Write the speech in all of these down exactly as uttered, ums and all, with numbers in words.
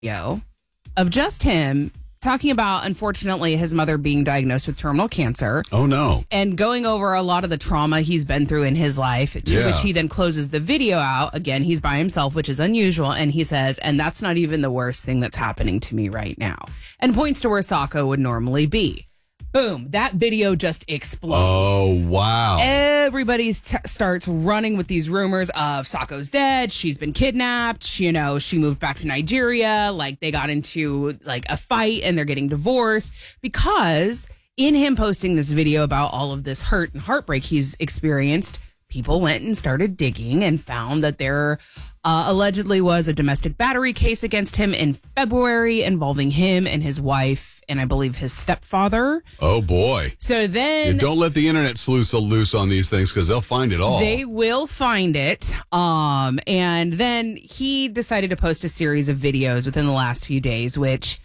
video of just him talking about, unfortunately, his mother being diagnosed with terminal cancer. Oh, no. And going over a lot of the trauma he's been through in his life, to Yeah. which he then closes the video out. Again, he's by himself, which is unusual. And he says, and that's not even the worst thing that's happening to me right now. And points to where Socko would normally be. Boom. That video just explodes. Oh, wow. Everybody t- starts running with these rumors of Socko's dead. She's been kidnapped. She, you know, she moved back to Nigeria. Like, they got into like a fight and they're getting divorced because in him posting this video about all of this hurt and heartbreak he's experienced, people went and started digging and found that there uh, allegedly was a domestic battery case against him in February involving him and his wife and I believe his stepfather. Oh, boy. So then... You don't let the internet sleuths loose on these things because they'll find it all. They will find it. Um, and then he decided to post a series of videos within the last few days, which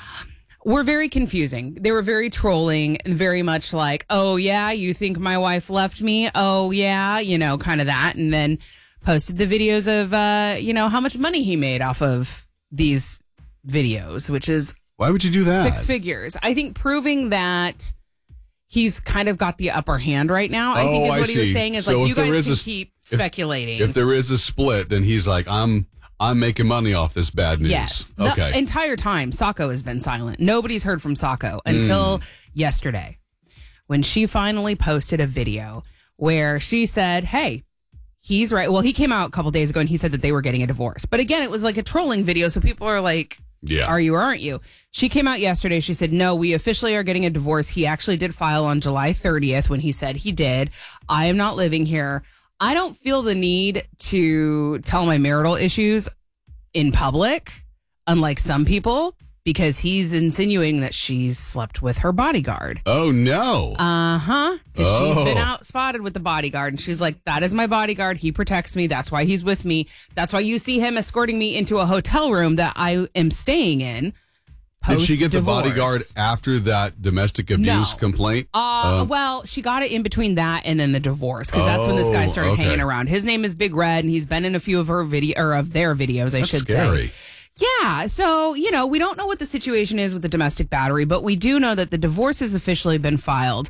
were very confusing. They were very trolling and very much like, oh, yeah, you think my wife left me? Oh, yeah, you know, kind of that. And then posted the videos of, uh, you know, how much money he made off of these videos, which is... Why would you do that? Six figures. I think proving that he's kind of got the upper hand right now, I oh, think is I what see. he was saying is so like, you guys can a, keep speculating. If, if there is a split, then he's like, I'm I'm making money off this bad news. Yes. Okay. The entire time, Socko has been silent. Nobody's heard from Socko until mm. yesterday when she finally posted a video where she said, hey, he's right. Well, he came out a couple days ago and he said that they were getting a divorce. But again, it was like a trolling video. So people are like, yeah. Are you or aren't you? She came out yesterday. She said, no, we officially are getting a divorce. He actually did file on July thirtieth when he said he did. I am not living here. I don't feel the need to tell my marital issues in public, unlike some people, because he's insinuating that she's slept with her bodyguard. Oh, no. Uh-huh. Because oh. she's been out spotted with the bodyguard. And she's like, that is my bodyguard. He protects me. That's why he's with me. That's why you see him escorting me into a hotel room that I am staying in. Did she get divorce. the bodyguard after that domestic abuse no. complaint? Uh, uh, well, she got it in between that and then the divorce, because that's when this guy started oh, okay. hanging around. His name is Big Red, and he's been in a few of her video or of their videos, I that's should scary. say. Yeah, so, you know, we don't know what the situation is with the domestic battery, but we do know that the divorce has officially been filed.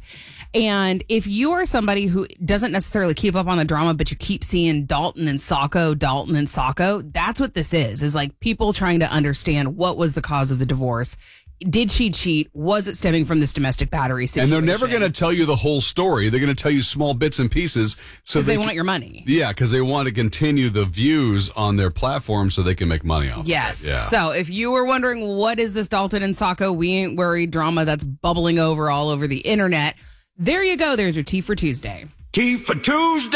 And if you are somebody who doesn't necessarily keep up on the drama, but you keep seeing Dalton and Socko, Dalton and Socko, that's what this is, is like people trying to understand what was the cause of the divorce. Did she cheat? Was it stemming from this domestic battery situation? And they're never going to tell you the whole story. They're going to tell you small bits and pieces. So Because they, they want can, your money. Yeah, because they want to continue the views on their platform so they can make money off yes. of it. Yeah. So if you were wondering what is this Dalton and Socko we ain't worried drama that's bubbling over all over the internet, there you go. There's your Tea for Tuesday. Tea for Tuesday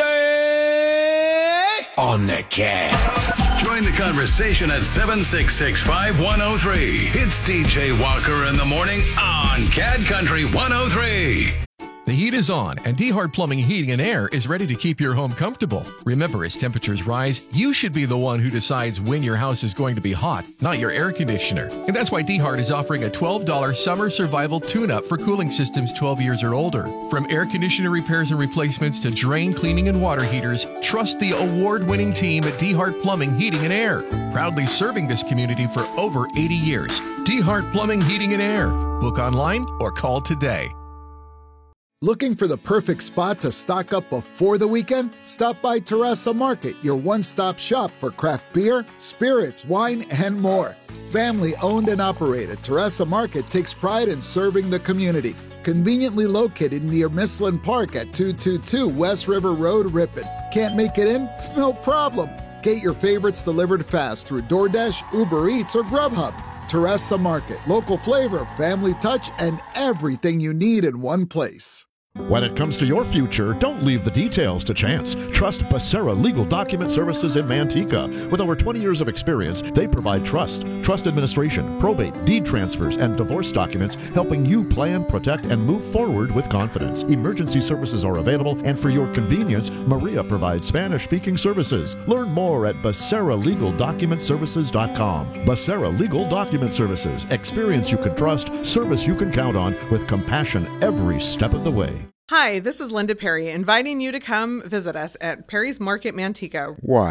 on the Cat. Join the conversation at seven six six, five one oh three. It's D J Walker in the morning on Cat Country one oh three. The heat is on, and D-Hart Plumbing, Heating, and Air is ready to keep your home comfortable. Remember, as temperatures rise, you should be the one who decides when your house is going to be hot, not your air conditioner. And that's why D-Hart is offering a twelve dollars summer survival tune-up for cooling systems twelve years or older. From air conditioner repairs and replacements to drain cleaning and water heaters, trust the award-winning team at D-Hart Plumbing, Heating, and Air. Proudly serving this community for over eighty years. D-Hart Plumbing, Heating, and Air. Book online or call today. Looking for the perfect spot to stock up before the weekend? Stop by Teresa Market, your one-stop shop for craft beer, spirits, wine, and more. Family-owned and operated, Teresa Market takes pride in serving the community. Conveniently located near Mislin Park at two twenty-two West River Road, Ripon. Can't make it in? No problem. Get your favorites delivered fast through DoorDash, Uber Eats, or Grubhub. Teresa Market, local flavor, family touch, and everything you need in one place. When it comes to your future, don't leave the details to chance. Trust Becerra Legal Document Services in Manteca. With over twenty years of experience, they provide trust, trust administration, probate, deed transfers, and divorce documents, helping you plan, protect, and move forward with confidence. Emergency services are available, and for your convenience, Maria provides Spanish-speaking services. Learn more at Becerra Legal Document Services dot com. Becerra Legal Document Services. Experience you can trust, service you can count on, with compassion every step of the way. Hi, this is Linda Perry, inviting you to come visit us at Perry's Market Manteca. Why?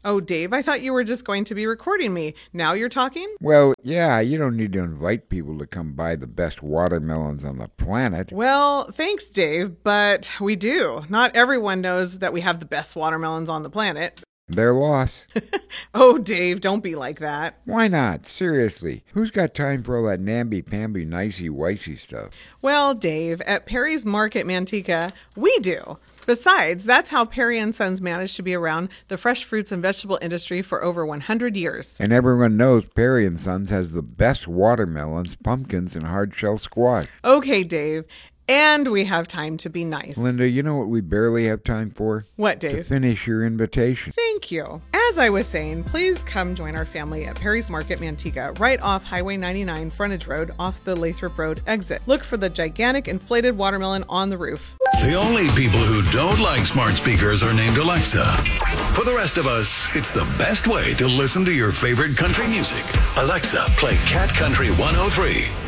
Oh, Dave, I thought you were just going to be recording me. Now you're talking? Well, yeah, you don't need to invite people to come buy the best watermelons on the planet. Well, thanks, Dave, but we do. Not everyone knows that we have the best watermelons on the planet. Their loss. Oh, Dave, don't be like that. Why not? Seriously. Who's got time for all that namby-pamby, nicey-wicey stuff? Well, Dave, at Perry's Market Manteca, we do. Besides, that's how Perry and Sons managed to be around the fresh fruits and vegetable industry for over one hundred years. And everyone knows Perry and Sons has the best watermelons, pumpkins, and hard-shell squash. Okay, Dave. And we have time to be nice. Linda, you know what we barely have time for? What, Dave? To finish your invitation. Thank you. As I was saying, please come join our family at Perry's Market Manteca, right off Highway ninety-nine Frontage Road, off the Lathrop Road exit. Look for the gigantic inflated watermelon on the roof. The only people who don't like smart speakers are named Alexa. For the rest of us, it's the best way to listen to your favorite country music. Alexa, play Cat Country one oh three.